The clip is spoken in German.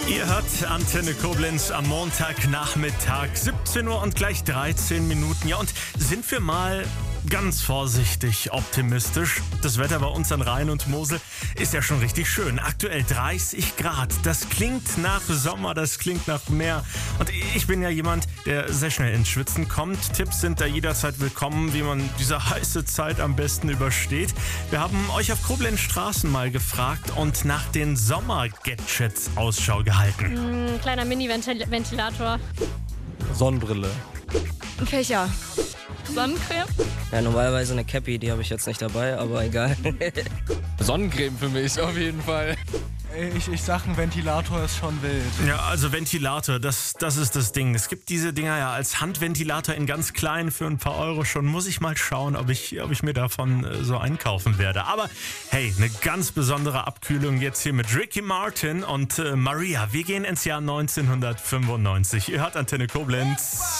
Ihr hört Antenne Koblenz am Montagnachmittag, 17 Uhr und gleich 13 Minuten. Ja, und sind wir mal ganz vorsichtig optimistisch. Das Wetter bei uns an Rhein und Mosel ist ja schon richtig schön. Aktuell 30 Grad. Das klingt nach Sommer, das klingt nach Meer. Und ich bin ja jemand, der sehr schnell ins Schwitzen kommt. Tipps sind da jederzeit willkommen, wie man diese heiße Zeit am besten übersteht. Wir haben euch auf Koblenz Straßen mal gefragt und nach den Sommer-Gadgets Ausschau gehalten. Kleiner Mini-Ventilator. Sonnenbrille. Ein Fächer. Sonnencreme. Ja, normalerweise eine Cappy, die habe ich jetzt nicht dabei, aber egal. Sonnencreme für mich auf jeden Fall. Ich sag, ein Ventilator ist schon wild. Ja, also Ventilator, das ist das Ding. Es gibt diese Dinger ja als Handventilator in ganz klein für ein paar Euro schon. Muss ich mal schauen, ob ich mir davon so einkaufen werde. Aber hey, eine ganz besondere Abkühlung jetzt hier mit Ricky Martin und Maria. Wir gehen ins Jahr 1995. Ihr hört Antenne Koblenz.